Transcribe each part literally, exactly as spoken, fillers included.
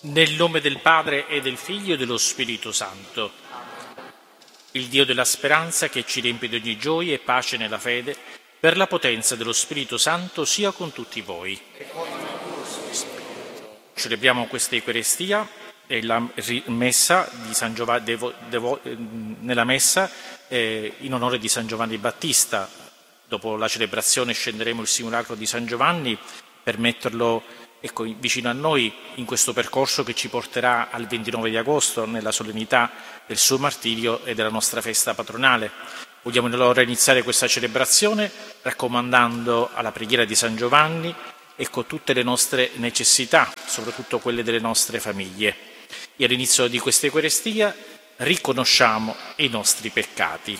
Nel nome del Padre e del Figlio e dello Spirito Santo. Il Dio della speranza, che ci riempie di ogni gioia e pace nella fede, per la potenza dello Spirito Santo sia con tutti voi. Celebriamo questa Eucaristia e la messa di San Giovanni, devo, devo, nella messa eh, in onore di San Giovanni Battista. Dopo la celebrazione scenderemo il simulacro di San Giovanni per metterlo ecco, vicino a noi in questo percorso che ci porterà al ventinove di agosto, nella solennità del suo martirio e della nostra festa patronale. Vogliamo allora iniziare questa celebrazione raccomandando alla preghiera di San Giovanni ecco, tutte le nostre necessità, soprattutto quelle delle nostre famiglie. E all'inizio di questa Eucaristia riconosciamo i nostri peccati.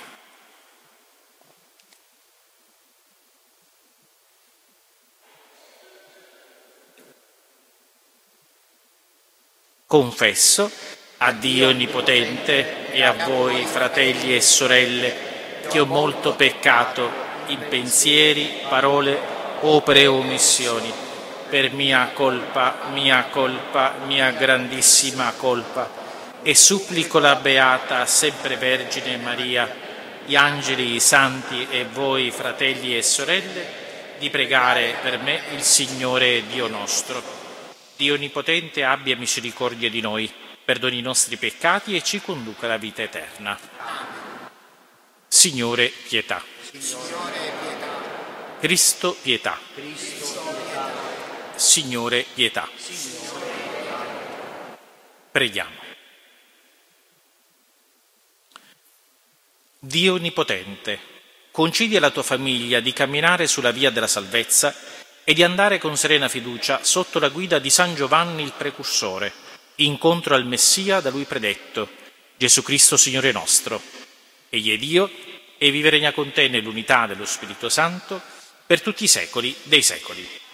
Confesso a Dio Onnipotente e a voi, fratelli e sorelle, che ho molto peccato in pensieri, parole, opere e omissioni, per mia colpa, mia colpa, mia grandissima colpa, e supplico la Beata Sempre Vergine Maria, gli angeli, i santi e voi, fratelli e sorelle, di pregare per me il Signore Dio nostro. Dio Onnipotente abbia misericordia di noi, perdoni i nostri peccati e ci conduca alla vita eterna. Signore, pietà. Signore, pietà. Cristo, pietà. Cristo, pietà. Signore, pietà. Signore, pietà. Preghiamo. Dio Onnipotente, concedi alla tua famiglia di camminare sulla via della salvezza e di andare con serena fiducia sotto la guida di San Giovanni il Precursore, incontro al Messia da lui predetto, Gesù Cristo Signore nostro. Egli è Dio e vive e regna con te nell'unità dello Spirito Santo per tutti i secoli dei secoli.